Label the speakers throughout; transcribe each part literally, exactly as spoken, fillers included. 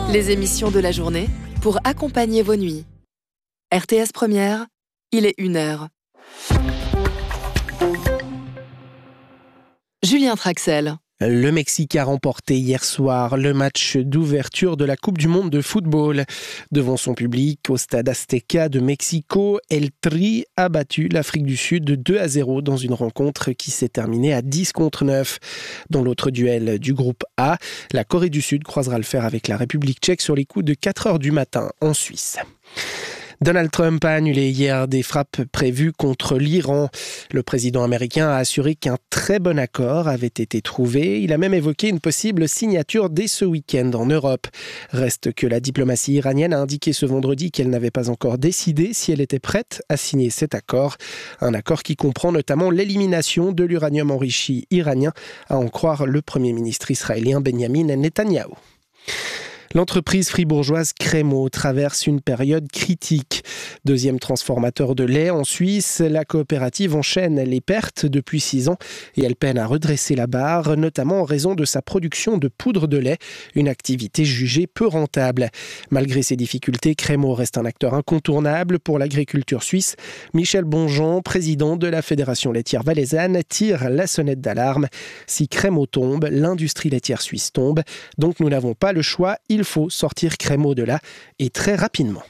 Speaker 1: Les émissions de la journée pour accompagner vos nuits. R T S Première, il est une heure. Julien Traxel.
Speaker 2: Le Mexique a remporté hier soir le match d'ouverture de la Coupe du Monde de football. Devant son public, au stade Azteca de Mexico, El Tri a battu l'Afrique du Sud de deux à zéro dans une rencontre qui s'est terminée à dix contre neuf. Dans l'autre duel du groupe A, la Corée du Sud croisera le fer avec la République tchèque sur les coups de quatre heures du matin en Suisse. Donald Trump a annulé hier des frappes prévues contre l'Iran. Le président américain a assuré qu'un très bon accord avait été trouvé. Il a même évoqué une possible signature dès ce week-end en Europe. Reste que la diplomatie iranienne a indiqué ce vendredi qu'elle n'avait pas encore décidé si elle était prête à signer cet accord. Un accord qui comprend notamment l'élimination de l'uranium enrichi iranien, à en croire le premier ministre israélien Benjamin Netanyahou. L'entreprise fribourgeoise Crémeau traverse une période critique. Deuxième transformateur de lait en Suisse, la coopérative enchaîne les pertes depuis six ans et elle peine à redresser la barre, notamment en raison de sa production de poudre de lait, une activité jugée peu rentable. Malgré ces difficultés, Crémeau reste un acteur incontournable pour l'agriculture suisse. Michel Bonjean, président de la Fédération laitière valaisanne, tire la sonnette d'alarme. Si Crémeau tombe, l'industrie laitière suisse tombe. Donc nous n'avons pas le choix. Il faut sortir Crémeau de là, et très rapidement.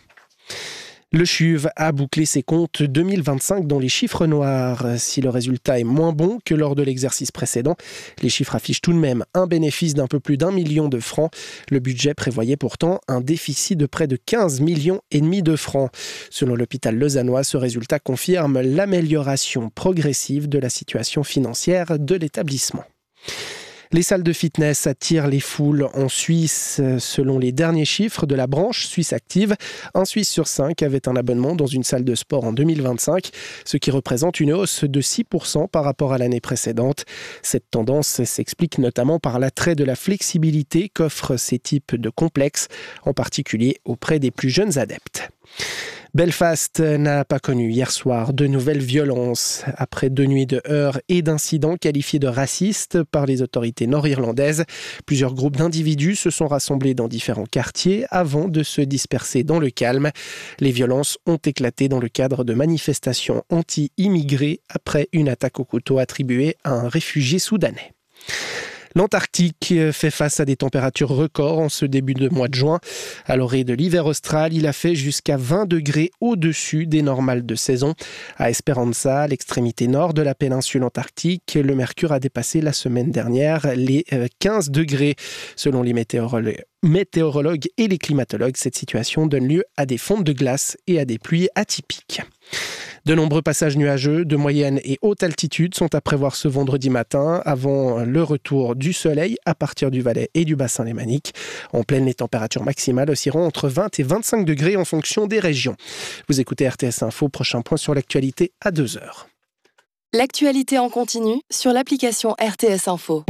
Speaker 2: Le C U V a bouclé ses comptes deux mille vingt-cinq dans les chiffres noirs. Si le résultat est moins bon que lors de l'exercice précédent, les chiffres affichent tout de même un bénéfice d'un peu plus d'un million de francs. Le budget prévoyait pourtant un déficit de près de quinze millions et demi de francs. Selon l'hôpital lausannois, ce résultat confirme l'amélioration progressive de la situation financière de l'établissement. Les salles de fitness attirent les foules en Suisse. Selon les derniers chiffres de la branche Suisse Active, un Suisse sur cinq avait un abonnement dans une salle de sport en deux mille vingt-cinq, ce qui représente une hausse de six pour cent par rapport à l'année précédente. Cette tendance s'explique notamment par l'attrait de la flexibilité qu'offrent ces types de complexes, en particulier auprès des plus jeunes adeptes. Belfast n'a pas connu hier soir de nouvelles violences. Après deux nuits de heurts et d'incidents qualifiés de racistes par les autorités nord-irlandaises, plusieurs groupes d'individus se sont rassemblés dans différents quartiers avant de se disperser dans le calme. Les violences ont éclaté dans le cadre de manifestations anti-immigrés après une attaque au couteau attribuée à un réfugié soudanais. L'Antarctique fait face à des températures records en ce début de mois de juin. À l'orée de l'hiver austral, il a fait jusqu'à vingt degrés au-dessus des normales de saison. À Esperanza, à l'extrémité nord de la péninsule antarctique, le mercure a dépassé la semaine dernière les quinze degrés. Selon les météorologues, météorologues et les climatologues, cette situation donne lieu à des fontes de glace et à des pluies atypiques. De nombreux passages nuageux de moyenne et haute altitude sont à prévoir ce vendredi matin avant le retour du soleil à partir du Valais et du bassin lémanique. En pleine, les températures maximales oscilleront entre vingt et vingt-cinq degrés en fonction des régions. Vous écoutez R T S Info, prochain point sur l'actualité à deux heures.
Speaker 1: L'actualité en continu sur l'application R T S Info.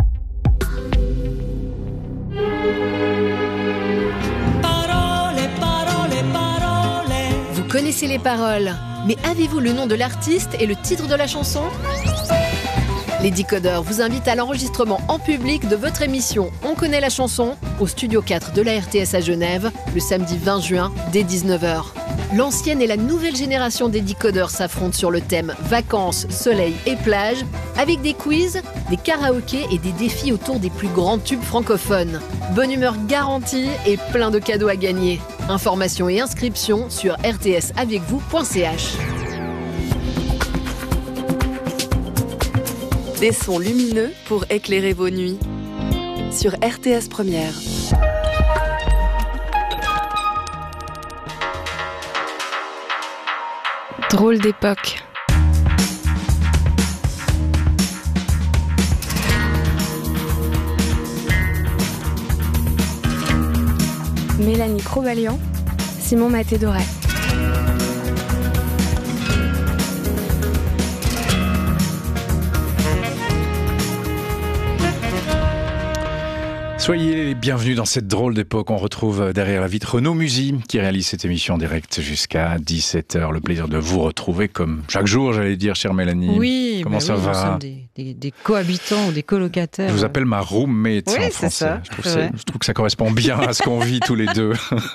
Speaker 3: Vous connaissez les paroles, mais avez-vous le nom de l'artiste et le titre de la chanson ? Les décodeurs vous invitent à l'enregistrement en public de votre émission On connaît la chanson au studio quatre de la R T S à Genève le samedi vingt juin dès dix-neuf heures. L'ancienne et la nouvelle génération des décodeurs s'affrontent sur le thème vacances, soleil et plage avec des quiz, des karaokés et des défis autour des plus grands tubes francophones. Bonne humeur garantie et plein de cadeaux à gagner. Informations et inscriptions sur r t s avec vous point c h.
Speaker 1: Des sons lumineux pour éclairer vos nuits. Sur R T S Première.
Speaker 4: Drôle d'époque. Mélanie Crobalian, Simon Maté-Doré.
Speaker 5: Soyez les bienvenus dans cette drôle d'époque. On retrouve derrière la vitre Renaud Musy qui réalise cette émission en direct jusqu'à dix-sept heures. Le plaisir de vous retrouver comme chaque jour, j'allais dire, chère Mélanie.
Speaker 6: Oui,
Speaker 5: comment
Speaker 6: bah
Speaker 5: ça
Speaker 6: oui,
Speaker 5: va?
Speaker 6: nous sommes des, des, des cohabitants ou des colocataires.
Speaker 5: Je vous appelle ma roommate
Speaker 6: oui,
Speaker 5: en français.
Speaker 6: Ça,
Speaker 5: je, trouve ça, je trouve que ça correspond bien à ce qu'on vit tous les deux.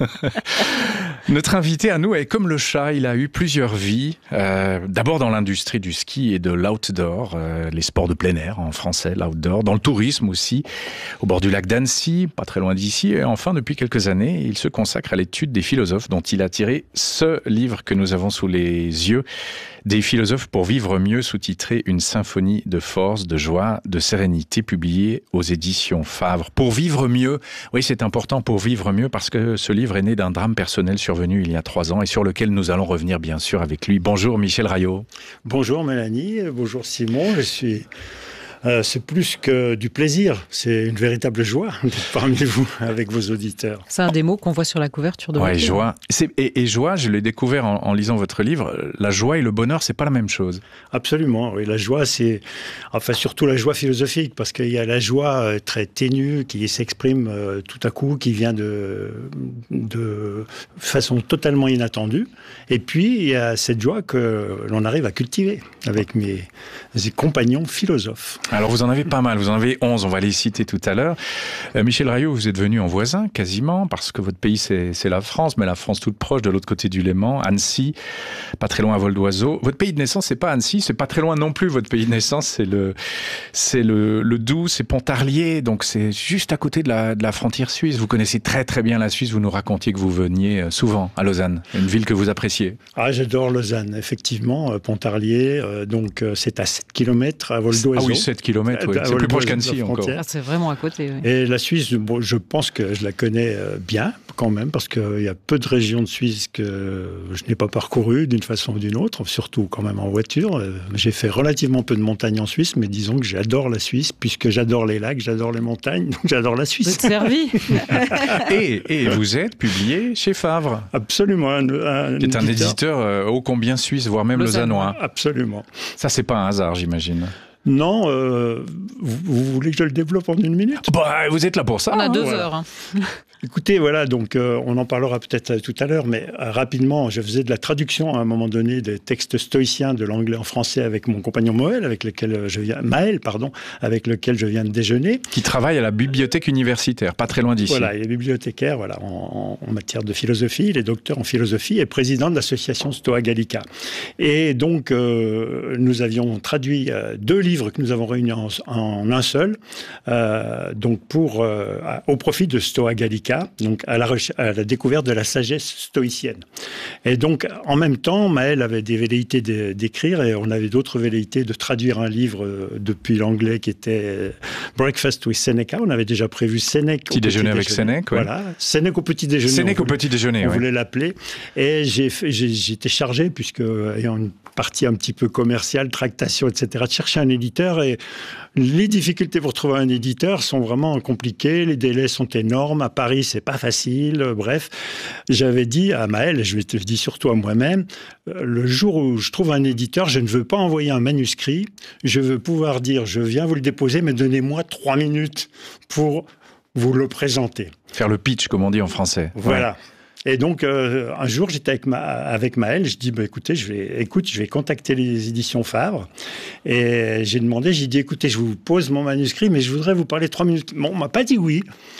Speaker 5: Notre invité à nous est comme le chat, il a eu plusieurs vies. Euh, d'abord dans l'industrie du ski et de l'outdoor, euh, les sports de plein air en français, l'outdoor, dans le tourisme aussi, au bord du lac d'Annecy, pas très loin d'ici. Et enfin, depuis quelques années, il se consacre à l'étude des philosophes dont il a tiré ce livre que nous avons sous les yeux. Des philosophes pour vivre mieux, sous-titré Une symphonie de force, de joie, de sérénité, publié aux éditions Favre. Pour vivre mieux, oui, c'est important pour vivre mieux parce que ce livre est né d'un drame personnel survenu il y a trois ans et sur lequel nous allons revenir bien sûr avec lui. Bonjour Michel Raillot.
Speaker 7: Bonjour Mélanie, bonjour Simon, je suis... Euh, c'est plus que du plaisir, c'est une véritable joie d'être parmi vous, avec vos auditeurs.
Speaker 6: C'est un des mots qu'on voit sur la couverture de votre
Speaker 5: ouais,
Speaker 6: livre.
Speaker 5: Joie. C'est, et, et joie, je l'ai découvert en, en lisant votre livre, la joie et le bonheur, c'est pas la même chose.
Speaker 7: Absolument, oui. La joie, c'est... Enfin, surtout la joie philosophique, parce qu'il y a la joie euh, très ténue qui s'exprime euh, tout à coup, qui vient de, de façon totalement inattendue. Et puis, il y a cette joie que l'on arrive à cultiver avec mes, mes compagnons philosophes.
Speaker 5: Alors vous en avez pas mal, vous en avez onze, on va les citer tout à l'heure. Euh, Michel Raillot, vous êtes venu en voisin, quasiment, parce que votre pays c'est, c'est la France, mais la France toute proche, de l'autre côté du Léman, Annecy, pas très loin à vol d'oiseau. Votre pays de naissance, c'est pas Annecy, c'est pas très loin non plus, votre pays de naissance, c'est le, c'est le, le Doubs, c'est Pontarlier, donc c'est juste à côté de la, de la frontière suisse. Vous connaissez très très bien la Suisse, vous nous racontiez que vous veniez souvent à Lausanne, une ville que vous appréciez.
Speaker 7: Ah, j'adore Lausanne, effectivement, Pontarlier, euh, donc c'est à sept kilomètres à vol d'oiseau.
Speaker 5: Ah oui, sept kilomètres, oui. C'est plus proche qu'Annecy encore.
Speaker 6: Ah, c'est vraiment à côté. Oui.
Speaker 7: Et la Suisse, bon, je pense que je la connais bien quand même, parce qu'il y a peu de régions de Suisse que je n'ai pas parcourues d'une façon ou d'une autre, surtout quand même en voiture. J'ai fait relativement peu de montagnes en Suisse, mais disons que j'adore la Suisse, puisque j'adore les lacs, j'adore les montagnes, donc j'adore la Suisse.
Speaker 6: Vous êtes servi.
Speaker 5: et, et vous êtes publié chez Favre.
Speaker 7: Absolument. Un, un
Speaker 5: qui est un
Speaker 7: éditeur,
Speaker 5: éditeur euh, ô combien suisse, voire même lausannois.
Speaker 7: Absolument.
Speaker 5: Ça, c'est pas un hasard, j'imagine.
Speaker 7: Non, euh, vous, vous voulez que je le développe en une minute ?
Speaker 5: Bah, vous êtes là pour ça.
Speaker 6: On a
Speaker 5: hein,
Speaker 6: deux
Speaker 5: voilà.
Speaker 6: heures. Hein.
Speaker 7: Écoutez, voilà, donc euh, on en parlera peut-être tout à l'heure, mais euh, rapidement, je faisais de la traduction à un moment donné des textes stoïciens de l'anglais en français avec mon compagnon Moël, avec lequel je viens, Maël, pardon, avec lequel je viens de déjeuner.
Speaker 5: Qui travaille à la bibliothèque universitaire, pas très loin d'ici.
Speaker 7: Voilà, il est bibliothécaire, voilà, en, en matière de philosophie, il est docteur en philosophie et président de l'association Stoa Gallica. Et donc, euh, nous avions traduit euh, deux livres que nous avons réunis en, en un seul, euh, donc pour, euh, au profit de Stoa Gallica, donc à la, à la découverte de la sagesse stoïcienne. Et donc, en même temps, Maël avait des velléités d'écrire et on avait d'autres velléités de traduire un livre depuis l'anglais qui était Breakfast with Seneca. On avait déjà prévu Sénèque
Speaker 5: petit, petit déjeuner avec Sénèque. Ouais.
Speaker 7: Voilà, Sénèque au petit déjeuner.
Speaker 5: Sénèque au petit déjeuner,
Speaker 7: on
Speaker 5: ouais.
Speaker 7: voulait l'appeler. Et j'ai, j'ai, j'étais chargé, puisque ayant une partie un petit peu commerciale, tractation, et cetera, de chercher un éditeur. Et les difficultés pour trouver un éditeur sont vraiment compliquées. Les délais sont énormes. À Paris, c'est pas facile. Bref, j'avais dit à Maël, et je te le dis surtout à moi-même, le jour où je trouve un éditeur, je ne veux pas envoyer un manuscrit. Je veux pouvoir dire, je viens vous le déposer, mais donnez-moi trois minutes pour vous le présenter.
Speaker 5: Faire le pitch, comme on dit en français.
Speaker 7: Voilà.
Speaker 5: Ouais.
Speaker 7: Et donc, euh, un jour, j'étais avec, ma, avec Maël, je dis, bah, écoutez, je vais, écoute, je vais contacter les éditions Favre. Et j'ai demandé, j'ai dit, écoutez, je vous pose mon manuscrit, mais je voudrais vous parler trois minutes. Bon, on m'a pas dit oui.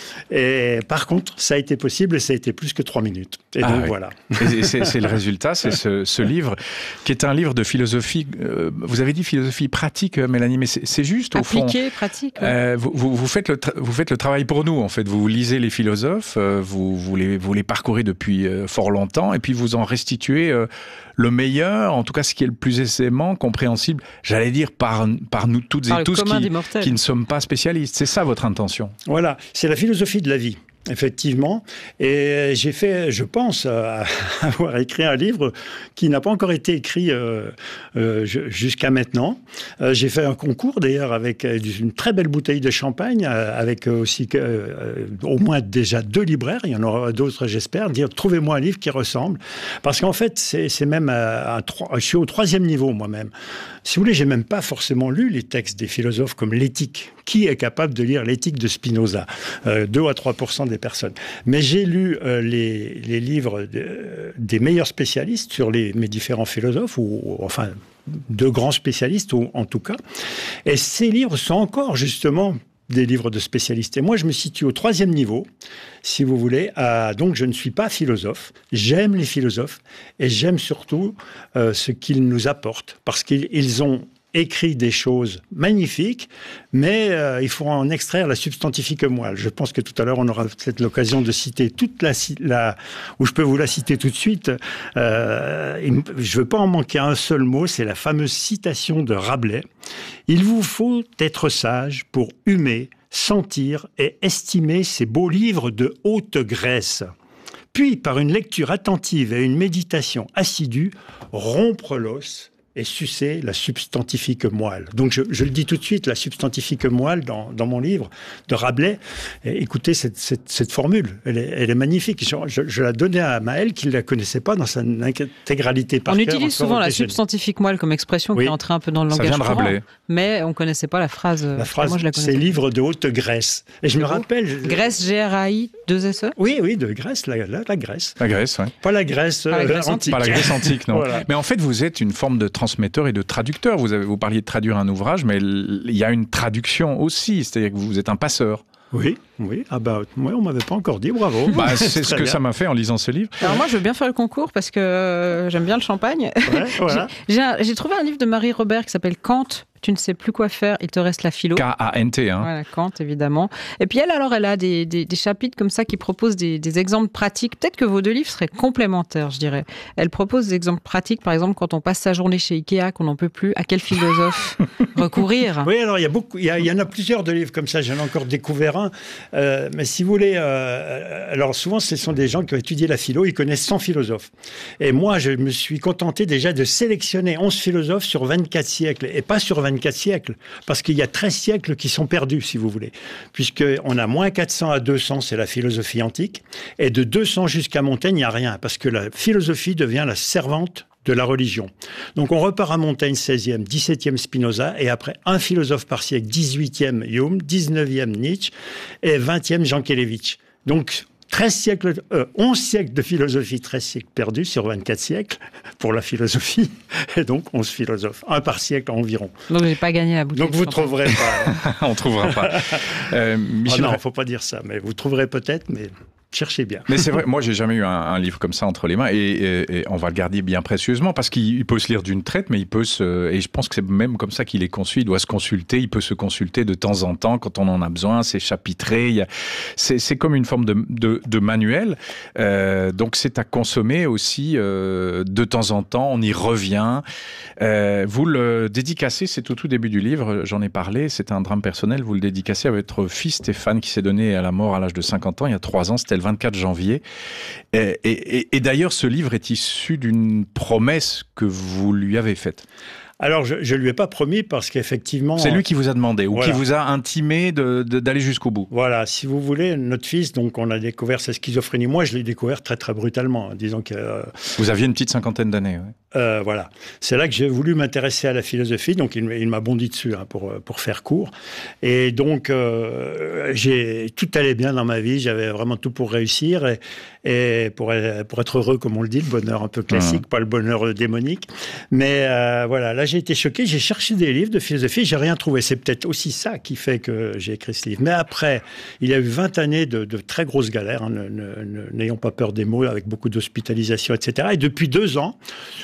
Speaker 7: Et par contre, ça a été possible et ça a été plus que trois minutes. Et
Speaker 5: ah,
Speaker 7: donc,
Speaker 5: oui.
Speaker 7: voilà.
Speaker 5: Et c'est, c'est le résultat, c'est ce, ce livre, qui est un livre de philosophie, euh, vous avez dit philosophie pratique, Mélanie, mais c'est, c'est juste, au
Speaker 6: Appliqué,
Speaker 5: fond...
Speaker 6: Appliqué, pratique. Ouais.
Speaker 5: Euh, vous, vous, vous, faites le tra- vous faites le travail pour nous, en fait. Vous lisez les philosophes, euh, vous, vous, les, vous les parcourez depuis euh, fort longtemps, et puis vous en restituez euh, le meilleur, en tout cas ce qui est le plus aisément compréhensible, j'allais dire, par, par nous toutes
Speaker 6: par
Speaker 5: et tous qui, qui ne sommes pas spécialistes. C'est ça votre intention.
Speaker 7: Voilà, c'est la philosophie de la vie. Effectivement, et j'ai fait, je pense, euh, avoir écrit un livre qui n'a pas encore été écrit euh, euh, jusqu'à maintenant. Euh, j'ai fait un concours d'ailleurs avec une très belle bouteille de champagne, euh, avec aussi euh, au moins déjà deux libraires, il y en aura d'autres j'espère, dire trouvez-moi un livre qui ressemble, parce qu'en fait c'est, c'est même un, un, je suis au troisième niveau moi-même. Si vous voulez, j'ai même pas forcément lu les textes des philosophes comme l'éthique, Qui est capable de lire l'éthique de Spinoza ? euh, deux à trois pour cent des personnes. Mais j'ai lu euh, les, les livres de, des meilleurs spécialistes sur les, mes différents philosophes, ou, ou enfin, de grands spécialistes, ou, en tout cas. Et ces livres sont encore, justement, des livres de spécialistes. Et moi, je me situe au troisième niveau, si vous voulez. À, donc, je ne suis pas philosophe. J'aime les philosophes et j'aime surtout euh, ce qu'ils nous apportent, parce qu'ils ils ont écrit des choses magnifiques, mais euh, il faut en extraire la substantifique moelle. Je pense que tout à l'heure, on aura peut-être l'occasion de citer toute la... la ou je peux vous la citer tout de suite. Euh, je ne veux pas en manquer un seul mot, c'est la fameuse citation de Rabelais. « Il vous faut être sage pour humer, sentir et estimer ces beaux livres de haute Grèce. Puis, par une lecture attentive et une méditation assidue, rompre l'os et sucer la substantifique moelle. » Donc, je, je le dis tout de suite, la substantifique moelle, dans, dans mon livre de Rabelais, et écoutez cette, cette, cette formule, elle est, elle est magnifique. Je, je, je la donnais à Maëlle, qui ne la connaissait pas dans sa intégralité par
Speaker 6: On
Speaker 7: cœur,
Speaker 6: utilise souvent la
Speaker 7: jeune.
Speaker 6: substantifique moelle comme expression
Speaker 7: Oui.
Speaker 6: qui est entrée un peu dans le
Speaker 5: Ça
Speaker 6: langage
Speaker 5: vient de
Speaker 6: courant,
Speaker 5: Rabelais.
Speaker 6: mais on ne connaissait pas la phrase.
Speaker 7: La phrase,
Speaker 6: moi, je la
Speaker 7: c'est
Speaker 6: connaissais.
Speaker 7: livre de haute Grèce. Et je me rappelle... je-
Speaker 6: Grèce, G R A I, deux S E.
Speaker 7: Oui, oui, de Grèce, la, la, la Grèce.
Speaker 5: La Grèce, oui.
Speaker 7: Pas la Grèce,
Speaker 6: Pas la
Speaker 7: euh,
Speaker 6: Grèce
Speaker 7: antique.
Speaker 5: Pas la Grèce antique, non.
Speaker 7: Voilà.
Speaker 5: Mais en fait, vous êtes une forme de transmetteur et de traducteur. Vous, avez, vous parliez de traduire un ouvrage, mais il y a une traduction aussi. C'est-à-dire que vous êtes un passeur.
Speaker 7: Oui, oui. Ah bah, moi, on m'avait pas encore dit, bravo.
Speaker 5: Bah, c'est ce
Speaker 7: Très
Speaker 5: que
Speaker 7: bien.
Speaker 5: ça m'a fait en lisant ce livre.
Speaker 6: Alors moi, je veux bien faire le concours parce que euh, j'aime bien le champagne.
Speaker 7: Ouais, voilà.
Speaker 6: J'ai un- j'ai trouvé un livre de Marie Robert qui s'appelle Kant. Tu ne sais plus quoi faire, il te reste la philo.
Speaker 5: K A N T, hein.
Speaker 6: Voilà, Kant, évidemment. Et puis elle, alors, elle a des, des, des chapitres comme ça qui proposent des, des exemples pratiques. Peut-être que vos deux livres seraient complémentaires, je dirais. Elle propose des exemples pratiques, par exemple, quand on passe sa journée chez Ikea, qu'on n'en peut plus, à quel philosophe recourir ?
Speaker 7: Oui, alors il y a beaucoup, il y, a, il y en a plusieurs de livres comme ça. J'en ai encore découvert un. Euh, mais si vous voulez, euh, alors souvent ce sont des gens qui ont étudié la philo, ils connaissent cent philosophes. Et moi, je me suis contenté déjà de sélectionner onze philosophes sur vingt-quatre siècles, et pas sur vingt-quatre siècles, parce qu'il y a treize siècles qui sont perdus, si vous voulez, puisque on a moins quatre cents à deux cents, c'est la philosophie antique, et de deux cents jusqu'à Montaigne, il n'y a rien, parce que la philosophie devient la servante de la religion. Donc on repart à Montaigne, seizième, dix-septième Spinoza, et après un philosophe par siècle, dix-huitième Hume, dix-neuvième Nietzsche, et vingtième Jankélévitch. Donc treize siècles, euh, onze siècles de philosophie, treize siècles perdus sur vingt-quatre siècles pour la philosophie, et donc onze philosophes, un par siècle environ.
Speaker 6: Donc j'ai pas gagné la bouteille.
Speaker 7: Donc vous ne trouverez pas.
Speaker 5: On ne trouvera pas. Euh,
Speaker 7: Oh
Speaker 5: Michel
Speaker 7: non, il ne faut pas dire ça, mais vous trouverez peut-être, mais cherchez bien.
Speaker 5: Mais c'est vrai, moi j'ai jamais eu un, un livre comme ça entre les mains et, et, et on va le garder bien précieusement parce qu'il peut se lire d'une traite, mais il peut se. Et je pense que c'est même comme ça qu'il est conçu. Il doit se consulter, il peut se consulter de temps en temps quand on en a besoin. C'est chapitré. Il y a, c'est, c'est comme une forme de, de, de manuel. Euh, donc c'est à consommer aussi euh, de temps en temps. On y revient. Euh, vous le dédicacez, c'est au tout début du livre. J'en ai parlé. C'est un drame personnel. Vous le dédicacez à votre fils Stéphane qui s'est donné à la mort à l'âge de cinquante ans. Il y a trois ans. C'était le vingt-quatre janvier. Et, et, et d'ailleurs, ce livre est issu d'une promesse que vous lui avez faite.
Speaker 7: Alors, je ne lui ai pas promis parce qu'effectivement...
Speaker 5: C'est lui qui vous a demandé ou
Speaker 7: Voilà.
Speaker 5: qui vous a intimé de, de, d'aller jusqu'au bout.
Speaker 7: Voilà, si vous voulez, notre fils, donc on a découvert sa schizophrénie. Moi, je l'ai découvert très très brutalement. Disons que... Euh,
Speaker 5: vous aviez une petite cinquantaine d'années. Ouais.
Speaker 7: Euh, voilà. C'est là que j'ai voulu m'intéresser à la philosophie. Donc, il, il m'a bondi dessus hein, pour, pour faire court. Et donc, euh, j'ai, tout allait bien dans ma vie. J'avais vraiment tout pour réussir et, et pour, pour être heureux, comme on le dit, le bonheur un peu classique, mmh. pas le bonheur démonique. Mais euh, voilà, là, j'ai été choqué. J'ai cherché des livres de philosophie. J'ai rien trouvé. C'est peut-être aussi ça qui fait que j'ai écrit ce livre. Mais après, il y a eu vingt années de, de très grosses galères. Hein, ne, ne, n'ayons pas peur des mots, avec beaucoup d'hospitalisation, et cetera. Et depuis deux ans,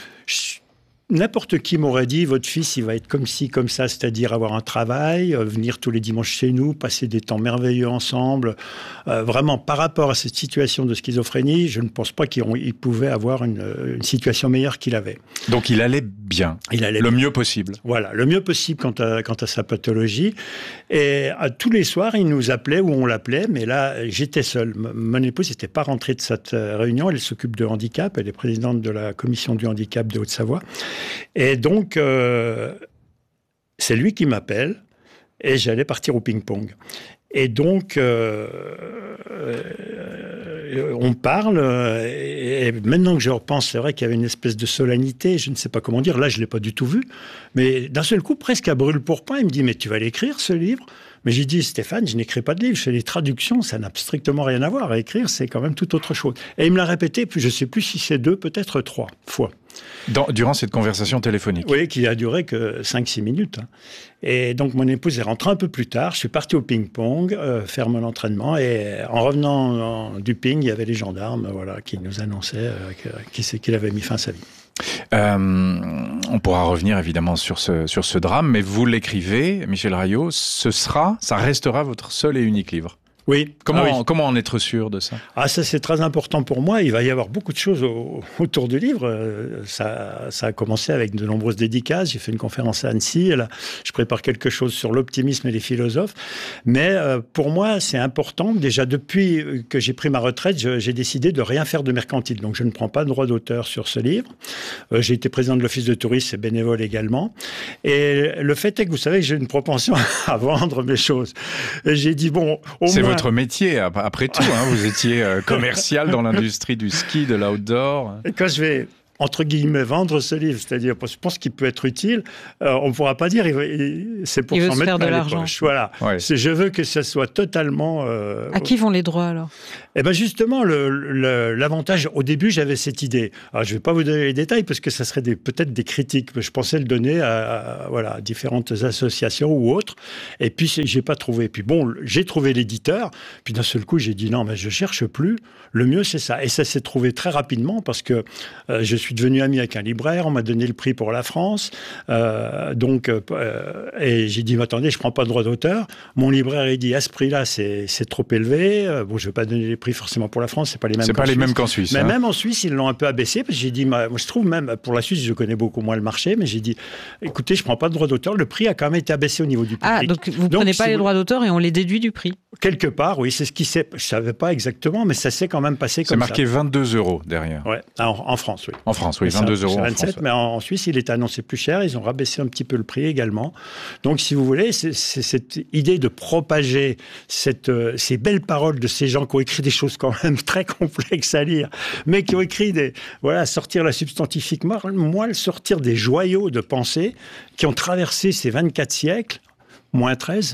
Speaker 7: je, n'importe qui m'aurait dit, votre fils, il va être comme ci, comme ça, c'est-à-dire avoir un travail, euh, venir tous les dimanches chez nous, passer des temps merveilleux ensemble. Euh, vraiment, par rapport à cette situation de schizophrénie, je ne pense pas qu'il il pouvait avoir une, une situation meilleure qu'il avait.
Speaker 5: Donc il allait bien,
Speaker 7: il allait
Speaker 5: le
Speaker 7: bien.
Speaker 5: mieux possible.
Speaker 7: Voilà, le mieux possible quant à, quant à sa pathologie. Et à, tous les soirs, il nous appelait ou on l'appelait, mais là, j'étais seul. M- mon épouse n'était pas rentrée de cette réunion, elle s'occupe de handicap, elle est présidente de la commission du handicap de Haute-Savoie. Et donc, euh, c'est lui qui m'appelle et j'allais partir au ping-pong. Et donc, euh, euh, on parle et, et maintenant que je repense, c'est vrai qu'il y avait une espèce de solennité, je ne sais pas comment dire, là je ne l'ai pas du tout vu, mais d'un seul coup, presque à brûle-pourpoint, il me dit « Mais tu vas l'écrire ce livre ?» Mais j'ai dit, Stéphane, je n'écris pas de livre, je fais des traductions, ça n'a strictement rien à voir. À écrire, c'est quand même tout autre chose. Et il me l'a répété, puis je ne sais plus si c'est deux, peut-être trois fois.
Speaker 5: Dans, durant cette conversation téléphonique.
Speaker 7: Oui, qui a duré que cinq six minutes. Et donc, mon épouse est rentrée un peu plus tard. Je suis parti au ping-pong, euh, faire mon entraînement. Et en revenant en, du ping, il y avait les gendarmes voilà, qui nous annonçaient euh, qu'il qu'il avait mis fin à sa vie.
Speaker 5: Euh, on pourra revenir évidemment sur ce, sur ce drame, mais vous l'écrivez, Michel Rayot, ce sera, ça restera votre seul et unique livre.
Speaker 7: Oui.
Speaker 5: Comment,
Speaker 7: ah oui.
Speaker 5: comment en être sûr de ça ?
Speaker 7: Ah, ça c'est très important pour moi. Il va y avoir beaucoup de choses au, autour du livre. Ça, ça a commencé avec de nombreuses dédicaces. J'ai fait une conférence à Annecy. Là, je prépare quelque chose sur l'optimisme et les philosophes. Mais euh, pour moi, c'est important. Déjà, depuis que j'ai pris ma retraite, je, j'ai décidé de rien faire de mercantile. Donc, je ne prends pas de droit d'auteur sur ce livre. Euh, j'ai été président de l'Office de tourisme et bénévole également. Et le fait est que vous savez que j'ai une propension à vendre mes choses. Et j'ai dit, bon, au
Speaker 5: c'est
Speaker 7: moins...
Speaker 5: votre métier, après tout. Hein, vous étiez euh, commercial dans l'industrie du ski, de l'outdoor.
Speaker 7: Et quand je vais, entre guillemets, vendre ce livre, c'est-à-dire, je pense qu'il peut être utile, euh, on ne pourra pas dire, il, il, c'est pour s'en mettre
Speaker 6: de l'argent.
Speaker 7: Voilà.
Speaker 5: Ouais.
Speaker 7: C'est, je veux que ça soit totalement... Euh,
Speaker 6: à qui vont les droits, alors ?
Speaker 7: Eh bien, justement, le, le, l'avantage, au début, j'avais cette idée. Alors, je ne vais pas vous donner les détails, parce que ça serait des, peut-être des critiques. Je pensais le donner à, à, voilà, à différentes associations ou autres. Et puis, je n'ai pas trouvé. Puis bon, j'ai trouvé l'éditeur. Puis d'un seul coup, j'ai dit, non, mais je ne cherche plus. Le mieux, c'est ça. Et ça s'est trouvé très rapidement, parce que euh, je suis devenu ami avec un libraire. On m'a donné le prix pour la France. Euh, donc, euh, et j'ai dit, mais attendez, je ne prends pas de droit d'auteur. Mon libraire, il dit, à ce prix-là, c'est, c'est trop élevé. Euh, bon, je ne vais pas donner les prix forcément pour la France, c'est pas les mêmes.
Speaker 5: C'est
Speaker 7: qu'en
Speaker 5: pas les
Speaker 7: Suisse.
Speaker 5: mêmes qu'en Suisse.
Speaker 7: Mais
Speaker 5: hein.
Speaker 7: même en Suisse, ils l'ont un peu abaissé parce que j'ai dit, moi, je trouve même pour la Suisse, je connais beaucoup moins le marché, mais j'ai dit, écoutez, je prends pas de droit d'auteur, le prix a quand même été abaissé au niveau du public.
Speaker 6: Ah, donc vous
Speaker 7: donc,
Speaker 6: prenez pas
Speaker 7: si
Speaker 6: les
Speaker 7: vous...
Speaker 6: droits d'auteur et on les déduit du prix.
Speaker 7: Quelque part, oui, c'est ce qui s'est. Je savais pas exactement, mais ça s'est quand même passé
Speaker 5: c'est
Speaker 7: comme ça.
Speaker 5: C'est marqué vingt-deux euros derrière.
Speaker 7: Ouais, en, en France, oui.
Speaker 5: En France, oui, vingt-deux euros.
Speaker 7: vingt-sept,
Speaker 5: en France,
Speaker 7: mais en, en Suisse, il est annoncé plus cher. Ils ont rabaissé un petit peu le prix également. Donc, si vous voulez, c'est, c'est cette idée de propager cette, euh, ces belles paroles de ces gens qui ont écrit des choses quand même très complexes à lire, mais qui ont écrit des, voilà, sortir la substantifique moelle, sortir des joyaux de pensée qui ont traversé ces vingt-quatre siècles, moins treize.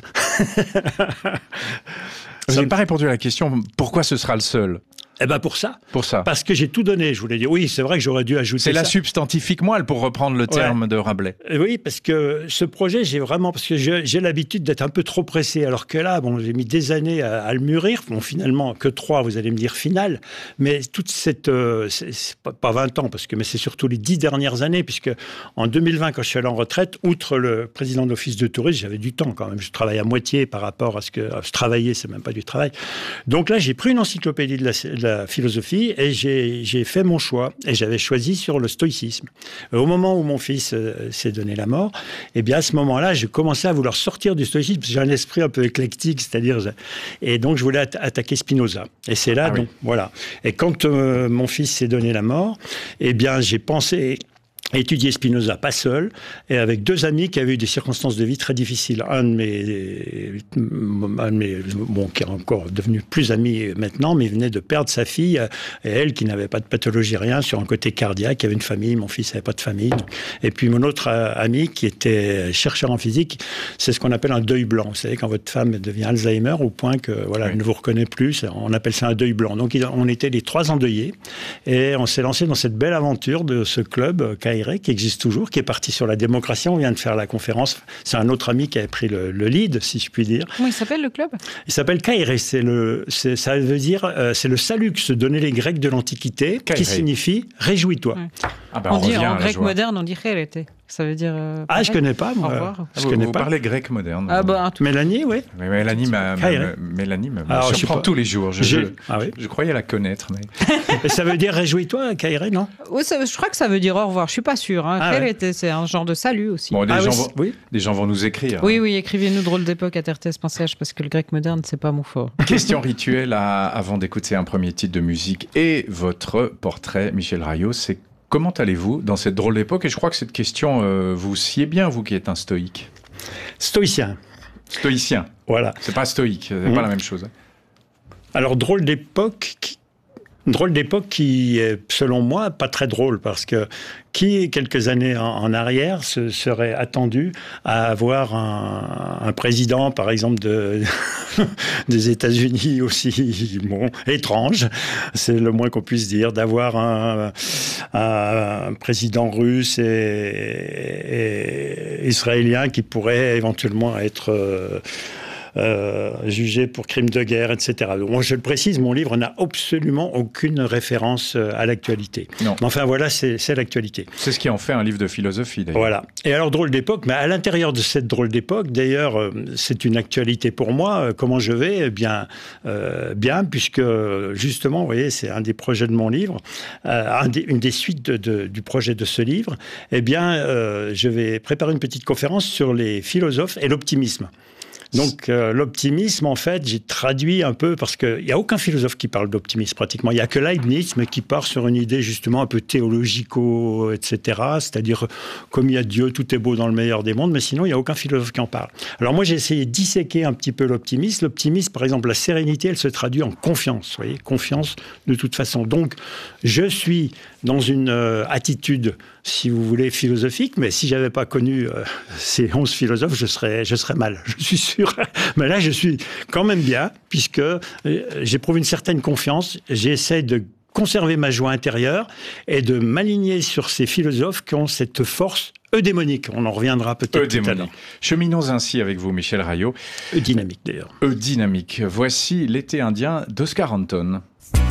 Speaker 5: Vous n'avez pas répondu à la question, pourquoi ce sera le seul ?
Speaker 7: Eh ben pour ça.
Speaker 5: Pour ça.
Speaker 7: Parce que j'ai tout donné, je voulais dire. Oui, c'est vrai que j'aurais dû ajouter
Speaker 5: c'est
Speaker 7: ça.
Speaker 5: la substantifique moelle, pour reprendre le terme ouais. de Rabelais.
Speaker 7: Oui, parce que ce projet, j'ai vraiment... Parce que j'ai, j'ai l'habitude d'être un peu trop pressé, alors que là, bon, j'ai mis des années à, à le mûrir. Bon, finalement, que trois, vous allez me dire final. Mais toute cette... Euh, c'est, c'est pas, pas vingt ans, parce que, mais c'est surtout les dix dernières années, puisque en deux mille vingt, quand je suis allé en retraite, outre le président de l'Office de tourisme, j'avais du temps quand même. Je travaille à moitié par rapport à ce que... Je travaillais, c'est même pas du travail. Donc là, j'ai pris une encyclopédie de la, de la philosophie et j'ai, j'ai fait mon choix. Et j'avais choisi sur le stoïcisme. Au moment où mon fils euh, s'est donné la mort, eh bien, à ce moment-là, j'ai commencé à vouloir sortir du stoïcisme, parce que j'ai un esprit un peu éclectique, c'est-à-dire... Et donc, je voulais atta- attaquer Spinoza. Et c'est là, ah, donc, oui. voilà. Et quand euh, mon fils s'est donné la mort, eh bien, j'ai pensé... étudier Spinoza, pas seul, et avec deux amis qui avaient eu des circonstances de vie très difficiles. Un de mes, un de mes bon, qui est encore devenu plus ami maintenant, mais il venait de perdre sa fille, et elle, qui n'avait pas de pathologie, rien, sur un côté cardiaque, qui avait une famille, mon fils n'avait pas de famille. Et puis mon autre ami, qui était chercheur en physique, c'est ce qu'on appelle un deuil blanc. Vous savez, quand votre femme devient Alzheimer, au point que, voilà, oui. elle ne vous reconnaît plus, on appelle ça un deuil blanc. Donc on était les trois endeuillés, et on s'est lancé dans cette belle aventure de ce club, qui existe toujours, qui est parti sur la démocratie. On vient de faire la conférence. C'est un autre ami qui avait pris le, le lead, si je puis dire.
Speaker 6: Comment il s'appelle, le club ?
Speaker 7: Il s'appelle Kairé. C'est le, c'est, ça veut dire, euh, c'est le salut que se donnaient les Grecs de l'Antiquité, Kairé. Qui signifie « réjouis-toi ouais. ».
Speaker 6: Ah ben, on, on dit en grec moderne, on dit « chérete ». Ça veut dire... Euh,
Speaker 7: ah, je connais pas, moi.
Speaker 6: Au revoir.
Speaker 7: Je
Speaker 5: vous,
Speaker 7: connais
Speaker 5: vous
Speaker 7: pas.
Speaker 5: parlez grec moderne.
Speaker 6: Ah bah,
Speaker 7: Mélanie, oui.
Speaker 5: Mais Mélanie, m'a, m'a, Mélanie me
Speaker 7: Alors,
Speaker 5: surprend tous les jours. Je, je,
Speaker 7: ah, oui.
Speaker 5: je croyais la connaître. Mais...
Speaker 7: Et ça veut dire réjouis-toi, Kairé, non ?
Speaker 6: Oui, ça, je crois que ça veut dire au revoir. Je suis pas sûre. Hein.
Speaker 7: Ah,
Speaker 6: ouais. C'est un genre de salut aussi.
Speaker 5: Bon, des,
Speaker 7: ah,
Speaker 5: gens
Speaker 7: oui,
Speaker 5: vont,
Speaker 7: oui.
Speaker 5: des gens vont nous écrire.
Speaker 6: Oui, oui, écrivez-nous drôle d'époque à r t s point c h parce que le grec moderne, c'est pas mon fort.
Speaker 5: Question rituelle à, avant d'écouter un premier titre de musique et votre portrait, Michel Rayot, c'est comment allez-vous dans cette drôle d'époque ? Et je crois que cette question euh, vous sied bien, vous qui êtes un stoïque.
Speaker 7: Stoïcien.
Speaker 5: Stoïcien.
Speaker 7: Voilà.
Speaker 5: C'est pas stoïque, c'est mmh. pas la même chose.
Speaker 7: Alors, drôle d'époque, Une drôle d'époque qui est, selon moi, pas très drôle, parce que qui, quelques années en, en arrière, se serait attendu à avoir un, un président, par exemple, de, des États-Unis aussi bon, étrange, c'est le moins qu'on puisse dire, d'avoir un, un, un président russe et, et israélien qui pourrait éventuellement être... Euh, Euh, jugé pour crimes de guerre, et cetera. Donc, moi, je le précise, mon livre n'a absolument aucune référence à l'actualité. Non. Mais enfin, voilà, c'est, c'est l'actualité.
Speaker 5: C'est ce qui en fait un livre de philosophie, d'ailleurs.
Speaker 7: Voilà. Et alors, drôle d'époque, mais à l'intérieur de cette drôle d'époque, d'ailleurs, euh, c'est une actualité pour moi. Comment je vais ? Eh bien, euh, bien, puisque, justement, vous voyez, c'est un des projets de mon livre, euh, un des, une des suites de, de, du projet de ce livre. Eh bien, euh, je vais préparer une petite conférence sur les philosophes et l'optimisme. Donc euh, l'optimisme, en fait, j'ai traduit un peu, parce qu'il n'y a aucun philosophe qui parle d'optimisme pratiquement. Il n'y a que Leibniz, mais qui part sur une idée justement un peu théologico, et cetera. C'est-à-dire, comme il y a Dieu, tout est beau dans le meilleur des mondes, mais sinon, il n'y a aucun philosophe qui en parle. Alors moi, j'ai essayé de disséquer un petit peu l'optimisme. L'optimisme, par exemple, la sérénité, elle se traduit en confiance. Vous voyez, confiance de toute façon. Donc, je suis dans une euh, attitude, si vous voulez, philosophique, mais si je n'avais pas connu euh, ces onze philosophes, je serais, je serais mal, je suis sûr. Mais là, je suis quand même bien, puisque euh, j'éprouve une certaine confiance, j'essaie de conserver ma joie intérieure et de m'aligner sur ces philosophes qui ont cette force eudémonique. On en reviendra peut-être tout à l'heure.
Speaker 5: Cheminons ainsi avec vous, Michel Raillot.
Speaker 7: Eudynamique, d'ailleurs.
Speaker 5: Eudynamique. Voici L'été indien d'Oscar Anton.